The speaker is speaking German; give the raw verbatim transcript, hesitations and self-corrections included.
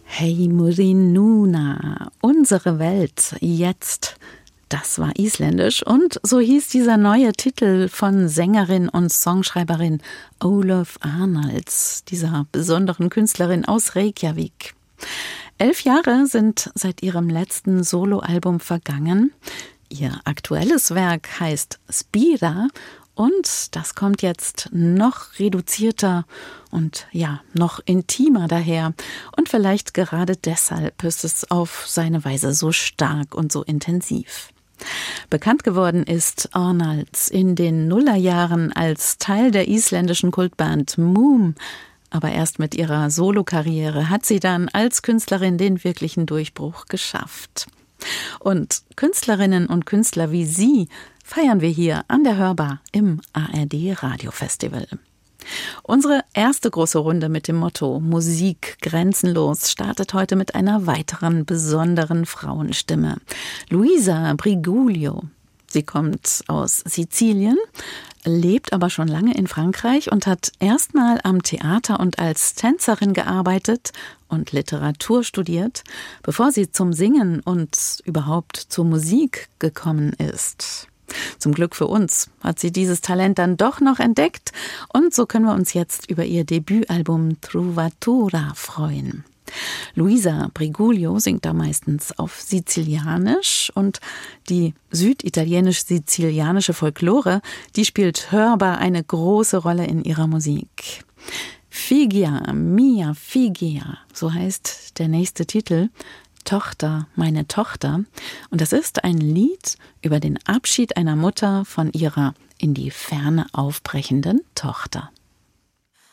Hei Murinuna, unsere Welt jetzt. Das war isländisch und so hieß dieser neue Titel von Sängerin und Songschreiberin Ólöf Arnalds, dieser besonderen Künstlerin aus Reykjavik. Elf Jahre sind seit ihrem letzten Soloalbum vergangen. Ihr aktuelles Werk heißt Spira und das kommt jetzt noch reduzierter und ja, noch intimer daher. Und vielleicht gerade deshalb ist es auf seine Weise so stark und so intensiv. Bekannt geworden ist Arnalds in den Nullerjahren als Teil der isländischen Kultband Múm. Aber erst mit ihrer Solokarriere hat sie dann als Künstlerin den wirklichen Durchbruch geschafft. Und Künstlerinnen und Künstler wie sie feiern wir hier an der Hörbar im A R D Radiofestival. Unsere erste große Runde mit dem Motto Musik grenzenlos startet heute mit einer weiteren besonderen Frauenstimme. Luisa Briguglio. Sie kommt aus Sizilien, lebt aber schon lange in Frankreich und hat erstmal am Theater und als Tänzerin gearbeitet und Literatur studiert, bevor sie zum Singen und überhaupt zur Musik gekommen ist. Zum Glück für uns hat sie dieses Talent dann doch noch entdeckt und so können wir uns jetzt über ihr Debütalbum Trovatura freuen. Luisa Briguglio singt da meistens auf Sizilianisch und die süditalienisch-sizilianische Folklore, die spielt hörbar eine große Rolle in ihrer Musik. Figia, mia figia, so heißt der nächste Titel. Tochter, meine Tochter. Und das ist ein Lied über den Abschied einer Mutter von ihrer in die Ferne aufbrechenden Tochter.